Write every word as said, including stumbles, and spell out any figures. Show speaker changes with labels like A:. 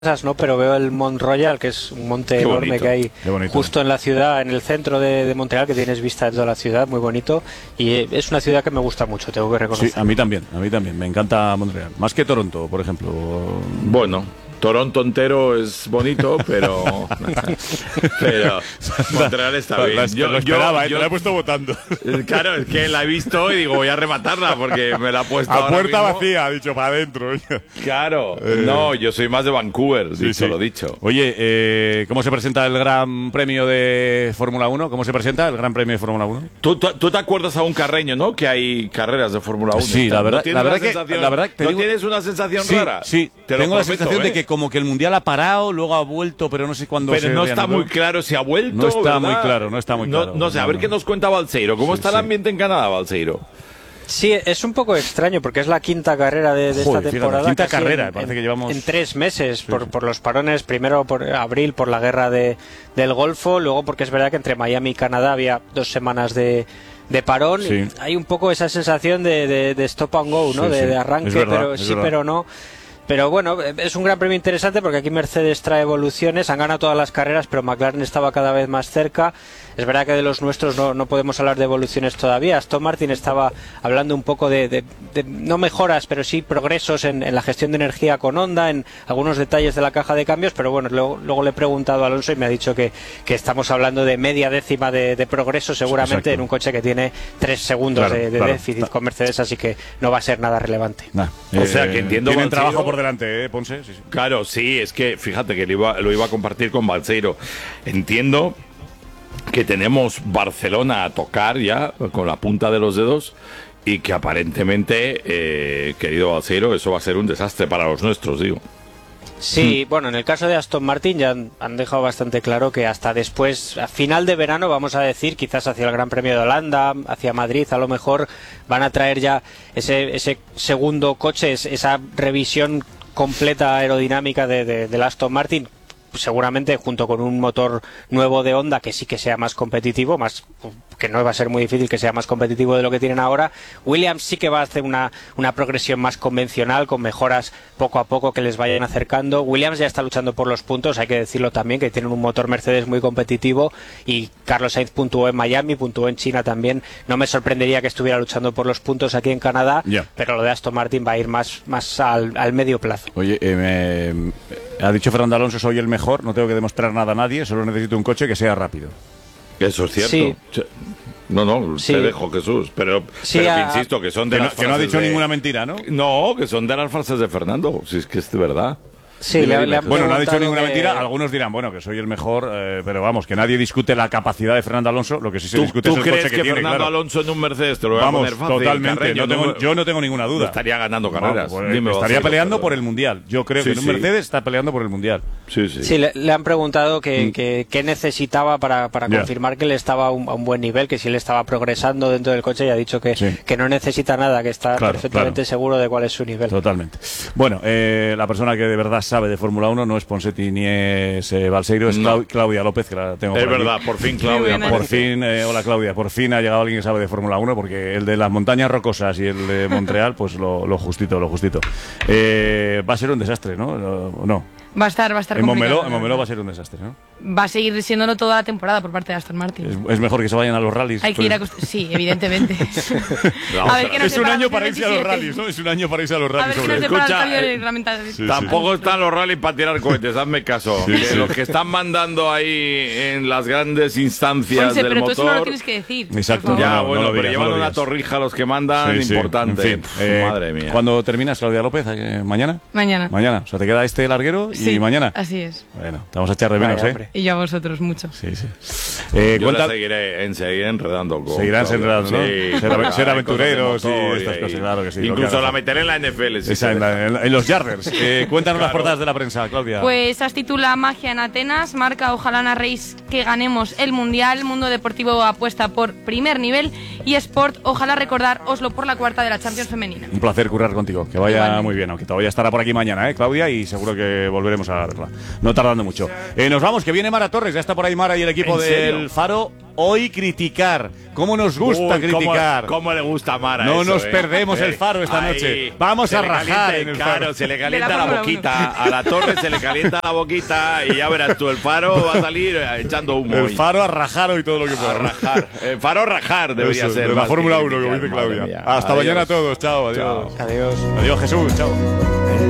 A: no, pero veo el Mont Royal, que es un monte qué enorme bonito, que hay justo en la ciudad, en el centro de, de Montreal, que tienes vista de toda la ciudad, muy bonito, y es una ciudad que me gusta mucho, tengo que reconocer.
B: Sí, a mí también, a mí también, me encanta Montreal, más que Toronto, por ejemplo.
C: Bueno, Toronto entero es bonito, pero pero Montreal está bien.
B: La, la, yo, lo esperaba, yo, eh, yo, te la he puesto votando.
C: Claro, es que la he visto y digo, voy a rematarla porque me la he puesto
B: a puerta
C: mismo.
B: vacía, ha dicho, para adentro.
C: Claro, eh, no, yo soy más de Vancouver, sí, dicho sí. lo dicho.
B: Oye, eh, ¿cómo se presenta el Gran Premio de Fórmula uno? ¿Cómo se presenta el Gran Premio de Fórmula uno?
C: ¿Tú, tú, tú te acuerdas a un Carreño, ¿no? Que hay carreras de Fórmula uno.
B: Sí, la verdad,
C: ¿No
B: la verdad que, la verdad que
C: ¿No
B: digo,
C: tienes una sensación
B: sí,
C: rara?
B: Sí,
C: te
B: tengo
C: prometo,
B: la sensación
C: ¿eh?
B: de que como que el Mundial ha parado, luego ha vuelto, pero no sé cuándo.
C: Pero
B: se
C: no está muy claro si ha vuelto.
B: No está
C: ¿verdad?
B: muy claro, no está muy claro.
C: No, no sé, a ver qué nos cuenta Balseiro. ¿Cómo sí, está el ambiente sí. en Canadá, Balseiro?
A: Sí, es un poco extraño porque es la quinta carrera de, de
B: Joder,
A: esta temporada.
B: Fíjate, quinta carrera,
A: en,
B: parece
A: en,
B: que llevamos
A: en tres meses
B: sí,
A: por,
B: sí.
A: por los parones. Primero por abril por la guerra de, del Golfo, luego porque es verdad que entre Miami y Canadá había dos semanas de, de parón.
B: Sí.
A: Y hay un poco esa sensación de, de, de stop and go, ¿no?
B: Sí,
A: de,
B: sí.
A: de arranque,
B: verdad,
A: pero sí,
B: verdad.
A: pero no. Pero bueno, es un gran premio interesante porque aquí Mercedes trae evoluciones, han ganado todas las carreras, pero McLaren estaba cada vez más cerca. Es verdad que de los nuestros no, no podemos hablar de evoluciones todavía. Aston Martin estaba hablando un poco de, de, de no mejoras, pero sí progresos en, en la gestión de energía con Honda, en algunos detalles de la caja de cambios, pero bueno, luego, luego le he preguntado a Alonso y me ha dicho que, que estamos hablando de media décima de, de progreso seguramente. Exacto. En un coche que tiene tres segundos claro, de, de claro. déficit con Mercedes, así que no va a ser nada relevante.
B: Nah.
C: O sea, que entiendo...
B: Tienen Balseiro trabajo por delante, ¿eh, Ponce? Sí, sí.
C: Claro, sí, es que fíjate que lo iba, lo iba a compartir con Balseiro. Entiendo que tenemos Barcelona a tocar ya con la punta de los dedos y que aparentemente, eh, querido Balseiro, eso va a ser un desastre para los nuestros, digo.
A: Sí, bueno, en el caso de Aston Martin ya han, han dejado bastante claro que hasta después, a final de verano, vamos a decir, quizás hacia el Gran Premio de Holanda, hacia Madrid, a lo mejor van a traer ya ese, ese segundo coche, esa revisión completa aerodinámica de, de, del Aston Martin, seguramente junto con un motor nuevo de Honda que sí que sea más competitivo, más que no va a ser muy difícil que sea más competitivo de lo que tienen ahora. Williams sí que va a hacer una, una progresión más convencional, con mejoras poco a poco que les vayan acercando. Williams ya está luchando por los puntos, hay que decirlo también, que tienen un motor Mercedes muy competitivo, y Carlos Sainz puntuó en Miami, puntuó en China también. No me sorprendería que estuviera luchando por los puntos aquí en Canadá, yeah. pero lo de Aston Martin va a ir más, más al, al medio plazo.
B: Oye, eh, me, ha dicho Fernando Alonso, soy el mejor, no tengo que demostrar nada a nadie, solo necesito un coche que sea rápido.
C: Eso es cierto.
A: Sí.
C: No, no,
A: sí.
C: te dejo, Jesús. Pero,
A: sí,
C: pero
A: a...
C: que insisto, que son de
B: que
C: las
B: no, que no ha dicho
C: de...
B: ninguna mentira, ¿no?
C: No, que son de las frases de Fernando. Si es que es de verdad.
A: Sí, le, le
B: bueno, no ha dicho ninguna
A: que...
B: mentira. Algunos dirán, bueno, que soy el mejor, eh, pero vamos, que nadie discute la capacidad de Fernando Alonso. Lo que sí se
C: ¿Tú,
B: discute
C: ¿tú
B: es el
C: crees
B: coche que,
C: que
B: tiene,
C: Fernando
B: claro.
C: Alonso en un Mercedes te lo va
B: vamos,
C: a poner fácil?
B: Totalmente.
C: Carreño,
B: no tengo,
C: no,
B: yo no tengo ninguna duda.
C: Estaría ganando carreras.
B: Vamos, pues, Dime, estaría Balseiro, peleando pero... por el Mundial. Yo creo sí, que en un sí. Mercedes está peleando por el Mundial.
C: Sí, sí.
A: Sí, le, le han preguntado que, mm. que, que necesitaba para, para yeah. confirmar que él estaba a un, a un buen nivel, que si él estaba progresando dentro del coche, y ha dicho que, sí. que no necesita nada, que está claro, perfectamente claro. seguro de cuál es su nivel.
B: Totalmente. Bueno, eh, la persona que de verdad sabe de Fórmula uno no es Ponsetti ni es eh, Balseiro, es no. Claudia López, que la tengo
C: Es
B: por
C: verdad,
B: aquí.
C: por fin Claudia.
B: Por fin, eh, hola Claudia, por fin ha llegado alguien que sabe de Fórmula uno, porque el de las montañas rocosas y el de Montreal, pues lo, lo justito, lo justito. Eh, va a ser un desastre, ¿no? ¿O no?
D: Va a estar, va a estar
B: en
D: complicado.
B: Montmeló, en Montmeló va a ser un desastre, ¿no?
D: Va a seguir siéndolo toda la temporada por parte de Aston Martin.
B: Es, es mejor que se vayan a los rallies.
D: Hay que ir a sí, evidentemente.
C: No,
D: a ver, ¿qué nos
B: es un año para
D: irse
B: a los rallies, ¿no? Es un año para irse a los rallies.
D: A ver,
B: sobre
C: Escucha,
D: el
C: eh, sí, tampoco sí. están los rallies para tirar cohetes, hazme caso. Sí, que sí. Los que están mandando ahí en las grandes instancias Ponce, del
D: pero
C: motor.
D: Tú eso no lo tienes que decir.
B: Exacto.
C: Ya,
B: no,
C: bueno,
B: no
C: pero
B: digas,
C: llevan
B: no
C: una torrija los que mandan, sí, importante.
B: Sí. En fin, eh,
C: madre mía.
B: ¿Cuándo terminas, Claudia López? ¿Mañana?
D: Mañana.
B: Mañana. O sea, te queda este larguero y
D: sí,
B: mañana.
D: Así es.
B: Bueno, te vamos a echar de menos,
A: Vaya,
B: ¿eh?
D: Y yo a vosotros mucho.
B: Sí, sí. Eh,
C: yo
B: cuenta...
C: seguiré, en, seguiré enredando con
B: Seguirán enredando, ¿no?
C: Sí,
B: ser, ser aventureros y,
C: y
B: estas cosas, claro que sí.
C: Incluso
B: que
C: la meteré en la N F L. Si
B: Esa, en, la, en, en los Yarders. Eh, cuéntanos claro. las portadas de la prensa, Claudia.
D: Pues as titula Magia en Atenas, marca ojalá narréis que ganemos el Mundial, Mundo Deportivo apuesta por primer nivel y Sport, ojalá recordar Oslo por la cuarta de la Champions femenina.
B: Un placer currar contigo, que vaya Igual. muy bien, aunque todavía estará por aquí mañana, ¿eh, Claudia? Y seguro que volveremos a verla. No tardando mucho. Eh, nos vamos, que viene viene Mara Torres, ya está por ahí Mara y el equipo
C: ¿En serio?
B: del Faro. Hoy criticar. ¿Cómo nos gusta
C: Uy,
B: criticar?
C: ¿cómo, cómo le gusta a Mara
B: No
C: eso,
B: nos
C: eh?
B: perdemos
C: Eh,
B: el Faro esta
C: ahí,
B: noche. Vamos
C: se
B: a
C: le
B: rajar
C: calienta,
B: en el
C: claro,
B: Faro.
C: se le
D: De
C: calienta
D: la
C: la,
D: Fórmula
C: boquita. A la Torre se le calienta la boquita y ya verás tú, el Faro va a salir eh, echando humo.
B: El
C: hoy.
B: Faro a rajar hoy todo lo que
C: A
B: pueda.
C: rajar. El Faro a rajar debería
B: Eso,
C: ser.
B: de la
C: más que
B: Fórmula uno,
C: criticar,
B: como dice
C: madre
B: Claudia.
C: mía.
B: Hasta
C: Adiós.
B: mañana a todos. Chao, adiós.
A: Adiós.
B: Adiós, Jesús. Chao.